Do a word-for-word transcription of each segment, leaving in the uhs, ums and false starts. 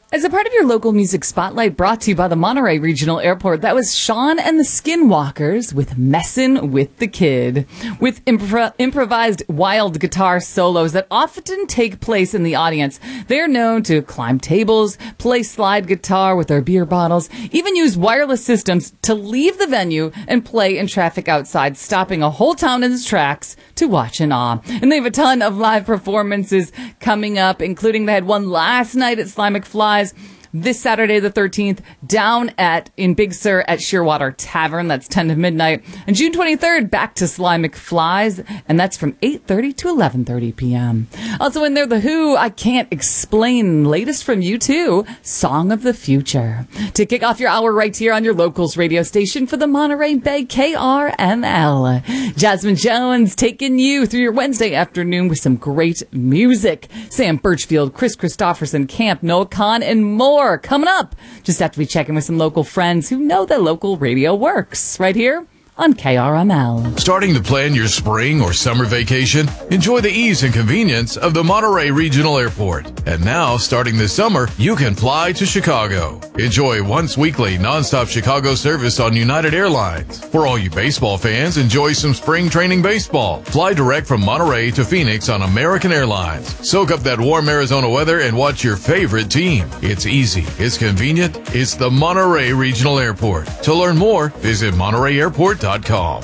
As a part of your local music spotlight brought to you by the Monterey Regional Airport, that was Sean and the Skinwalkers with Messin' with the Kid. With impro- improvised wild guitar solos that often take place in the audience, they are known to climb tables, play slide guitar with their beer bottles, even use wireless systems to leave the venue and play in traffic outside, stopping a whole town in its tracks to watch in awe. And they have a ton of live performances coming up, including they had one last night at Sly McFly's. This Saturday the thirteenth down at in Big Sur at Shearwater Tavern. That's ten to midnight. And June twenty-third back to Sly McFly's, and that's from eight thirty to eleven thirty p.m. Also in there, The Who, I Can't Explain. Latest from U two, Song of the Future. To kick off your hour right here on your locals radio station for the Monterey Bay K R M L. Jasmine Jones taking you through your Wednesday afternoon with some great music. Sam Birchfield, Chris Christopherson, Camp, Noah Khan, and more. Coming up just after we check in with some local friends who know that local radio works right here on K R M L. Starting to plan your spring or summer vacation? Enjoy the ease and convenience of the Monterey Regional Airport. And now, starting this summer, you can fly to Chicago. Enjoy once weekly nonstop Chicago service on United Airlines. For all you baseball fans, enjoy some spring training baseball. Fly direct from Monterey to Phoenix on American Airlines. Soak up that warm Arizona weather and watch your favorite team. It's easy, it's convenient, it's the Monterey Regional Airport. To learn more, visit Monterey Airport dot com.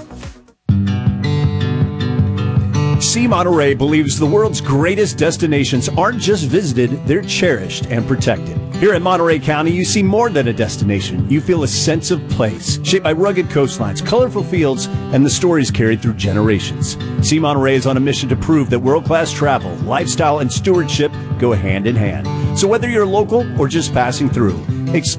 See Monterey believes the world's greatest destinations aren't just visited, they're cherished and protected. Here in Monterey County, you see more than a destination. You feel a sense of place, shaped by rugged coastlines, colorful fields, and the stories carried through generations. See Monterey is on a mission to prove that world-class travel, lifestyle, and stewardship go hand in hand. So whether you're local or just passing through,